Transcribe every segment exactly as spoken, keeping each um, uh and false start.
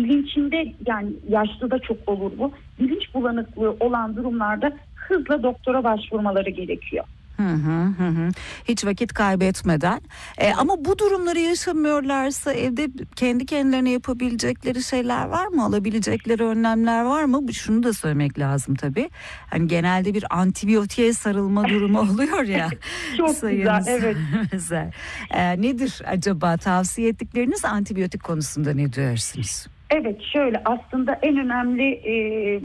bilincinde, yani yaşlıda çok olur bu, bilinç bulanıklığı olan durumlarda hızla doktora başvurmaları gerekiyor. Hı hı hı hı. Hiç vakit kaybetmeden. E, ama bu durumları yaşamıyorlarsa evde kendi kendilerine yapabilecekleri şeyler var mı? Alabilecekleri önlemler var mı? Şunu da söylemek lazım tabii. Hani genelde bir antibiyotiğe sarılma durumu oluyor ya. Çok güzel, evet. Güzel. E, nedir acaba tavsiye ettikleriniz antibiyotik konusunda, ne diyorsunuz? Evet, şöyle, aslında en önemli e,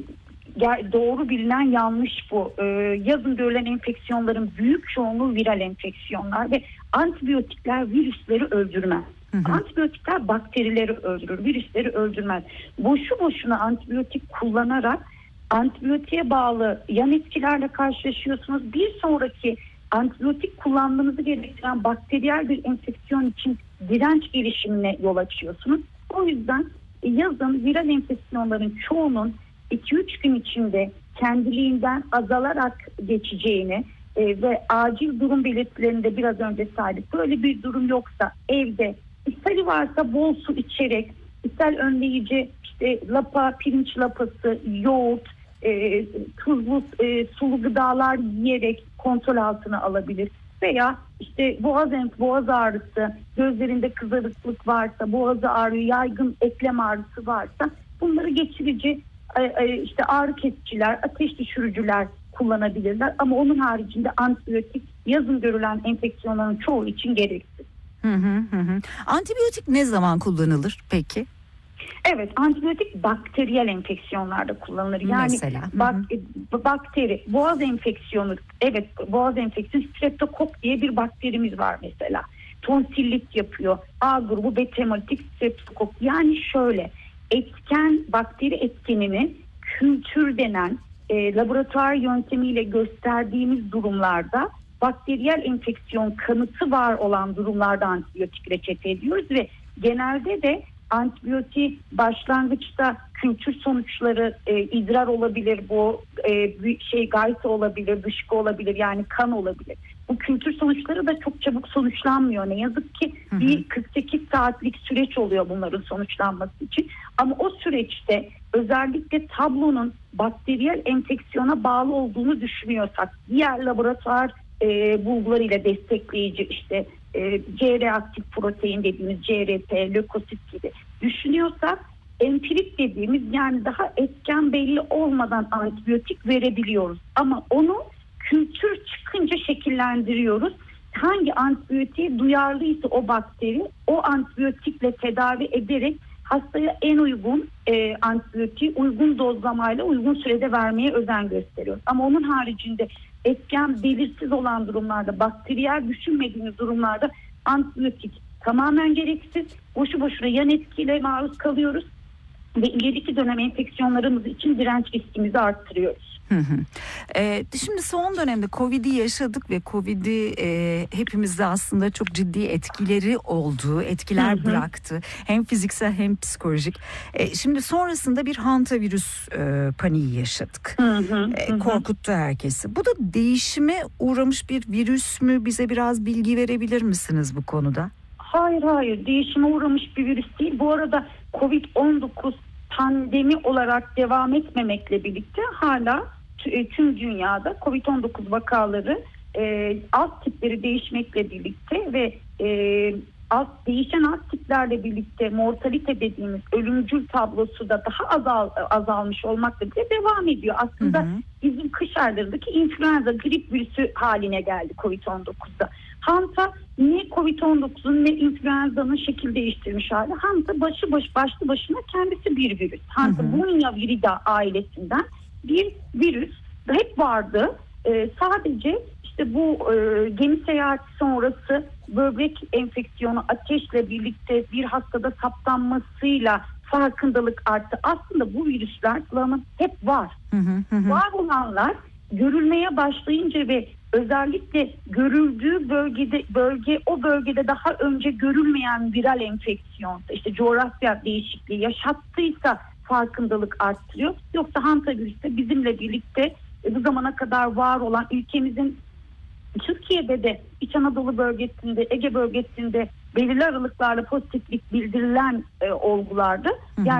doğru bilinen yanlış bu. Ee, yazın görülen enfeksiyonların büyük çoğunluğu viral enfeksiyonlar ve antibiyotikler virüsleri öldürmez. Hı hı. Antibiyotikler bakterileri öldürür, virüsleri öldürmez. Boşu boşuna antibiyotik kullanarak antibiyotiğe bağlı yan etkilerle karşılaşıyorsunuz. Bir sonraki antibiyotik kullanmanızı gerektiren bakteriyel bir enfeksiyon için direnç gelişimine yol açıyorsunuz. O yüzden yazın viral enfeksiyonların çoğunun iki üç gün içinde kendiliğinden azalarak geçeceğini e, ve acil durum belirtilerinde biraz önce saydık. Böyle bir durum yoksa evde, ishali varsa bol su içerek, ishal önleyici işte lapa, pirinç lapası, yoğurt, e, tuzlu e, sulu gıdalar yiyerek kontrol altına alabilir. Veya işte boğaz boğaz ağrısı, gözlerinde kızarıklık varsa, boğazı ağrıyor, yaygın eklem ağrısı varsa bunları geçirici işte ağrı kesiciler, ateş düşürücüler kullanabilirler. Ama onun haricinde antibiyotik yazın görülen enfeksiyonların çoğu için gereksiz. Hı hı hı. Antibiyotik ne zaman kullanılır peki? Evet, antibiyotik bakteriyel enfeksiyonlarda kullanılır. Yani mesela, bak, bakteri, boğaz enfeksiyonu, evet boğaz enfeksiyonu, streptokok diye bir bakterimiz var mesela. Tonsillit yapıyor. A grubu beta hemolitik streptokok. Yani şöyle, etken, bakteri etkenini kültür denen e, laboratuvar yöntemiyle gösterdiğimiz durumlarda bakteriyel enfeksiyon kanıtı var olan durumlarda antibiyotik reçete ediyoruz ve genelde de antibiyotik başlangıçta kültür sonuçları e, idrar olabilir, bu e, şey gayta olabilir, dışkı olabilir, yani kan olabilir. Bu kültür sonuçları da çok çabuk sonuçlanmıyor. Ne yazık ki hı hı. bir kırk sekiz saatlik süreç oluyor bunların sonuçlanması için. Ama o süreçte özellikle tablonun bakteriyel enfeksiyona bağlı olduğunu düşünüyorsak, diğer laboratuvar e, bulgularıyla destekleyici işte e, C reaktif protein dediğimiz C R P, lökosit gibi düşünüyorsak, empirik dediğimiz, yani daha etken belli olmadan antibiyotik verebiliyoruz. Ama onu kültür çıkınca şekillendiriyoruz. Hangi antibiyotiğe duyarlıysa o bakteri, o antibiyotikle tedavi ederek hastaya en uygun e, antibiyotiği uygun dozlamayla uygun sürede vermeye özen gösteriyoruz. Ama onun haricinde etken belirsiz olan durumlarda, bakteriyel düşünmediğimiz durumlarda antibiyotik tamamen gereksiz. Boşu boşuna yan etkiyle maruz kalıyoruz ve ileriki dönem enfeksiyonlarımız için direnç riskimizi arttırıyoruz. Hı hı. Ee, şimdi son dönemde Covid'i yaşadık ve Covid'i e, hepimizde aslında çok ciddi etkileri oldu, etkiler hı hı. bıraktı. Hem fiziksel hem psikolojik. E, şimdi sonrasında bir hantavirüs e, paniği yaşadık. Hı hı, E, hı. korkuttu herkesi. Bu da değişime uğramış bir virüs mü? Bize biraz bilgi verebilir misiniz bu konuda? Hayır hayır, değişime uğramış bir virüs değil. Bu arada kovid on dokuz pandemi olarak devam etmemekle birlikte hala tüm dünyada kovid on dokuz vakaları e, alt tipleri değişmekle birlikte ve e, alt, değişen alt tiplerle birlikte mortalite dediğimiz ölümcül tablosu da daha azal, azalmış olmakla birlikte devam ediyor. Aslında hı hı. bizim kış aylarındaki influenza, grip virüsü haline geldi kovid on dokuzda. Hanta ne kovid on dokuzun ne influenza'nın şekil değiştirmiş hali. Hanta başı baş, başlı başına kendisi bir virüs. Hanta Bunia virida ailesinden bir virüs hep vardı. Ee, sadece işte bu e, gemi seyahati sonrası böbrek enfeksiyonu ateşle birlikte bir hastada saptanmasıyla farkındalık arttı. Aslında bu virüsler hep var. Hı hı hı. Var olanlar görülmeye başlayınca ve özellikle görüldüğü bölgede bölge o bölgede daha önce görülmeyen viral enfeksiyon, işte coğrafya değişikliği yaşattıysa farkındalık arttırıyor. Yoksa hantavirüs de bizimle birlikte e, bu zamana kadar var olan, ülkemizin Türkiye'de de İç Anadolu bölgesinde, Ege bölgesinde belirli aralıklarla pozitiflik bildirilen e, olgulardı. Yani